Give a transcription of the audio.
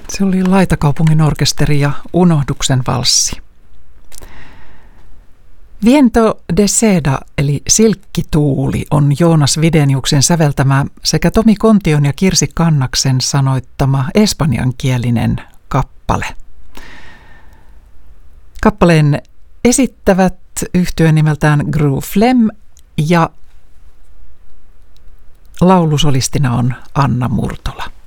Se oli Laitakaupungin orkesteri ja Unohduksen valssi. Viento de seda eli Silkkituuli on Joonas Wideniuksen säveltämä sekä Tomi Kontion ja Kirsi Kannaksen sanoittama espanjankielinen kappale. Kappaleen esittävät yhtye nimeltään Gru Flem ja laulusolistina on Anna Murtola.